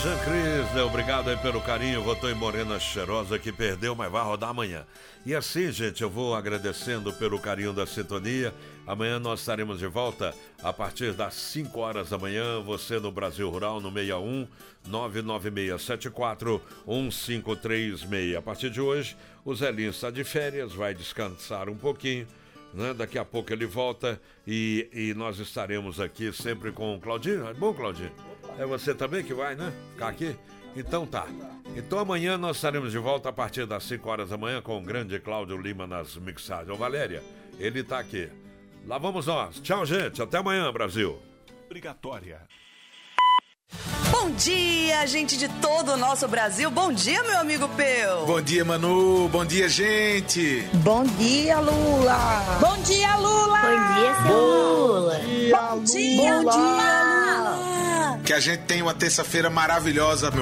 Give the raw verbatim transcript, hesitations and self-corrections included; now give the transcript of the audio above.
Jean Cris, obrigado aí pelo carinho. Votou em Morena Cheirosa, que perdeu, mas vai rodar amanhã. E assim, gente, eu vou agradecendo pelo carinho da sintonia. Amanhã nós estaremos de volta a partir das cinco horas da manhã. Você no Brasil Rural, no seis um nove nove seis sete quatro um cinco três seis. A partir de hoje, o Zelinho está de férias, vai descansar um pouquinho, né? Daqui a pouco ele volta e, e nós estaremos aqui sempre com o Claudinho. É bom, Claudinho? É você também que vai, né? Ficar aqui? Então tá. Então amanhã nós estaremos de volta a partir das cinco horas da manhã com o grande Cláudio Lima nas mixagens. Ô Valéria, ele tá aqui. Lá vamos nós. Tchau, gente. Até amanhã, Brasil. Obrigatória. Bom dia, gente de todo o nosso Brasil. Bom dia, meu amigo Peu. Bom dia, Manu. Bom dia, gente. Bom dia, Lula. Bom dia, Lula. Bom dia, seu Lula. Bom dia, Lula. Que a gente tenha uma terça-feira maravilhosa, meu